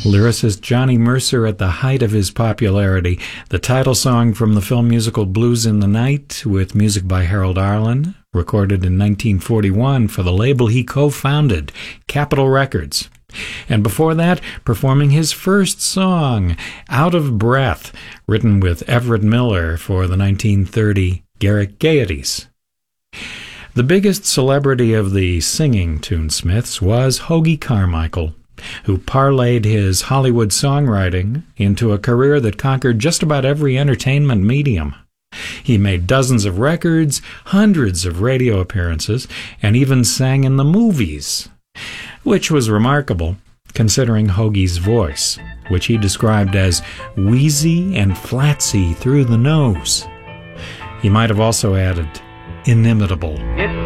Lyricist Johnny Mercer at the height of his popularity. The title song from the film musical Blues in the Night, with music by Harold Arlen, recorded in 1941 for the label he co-founded, Capitol Records. And before that, performing his first song, Out of Breath, written with Everett Miller for the 1930 Garrick Gaieties. The biggest celebrity of the singing Tunesmiths was Hoagy Carmichael, who parlayed his Hollywood songwriting into a career that conquered just about every entertainment medium. He made dozens of records, hundreds of radio appearances, and even sang in the movies, which was remarkable considering Hoagy's voice, which he described as wheezy and flatsy through the nose. He might have also added inimitable. It's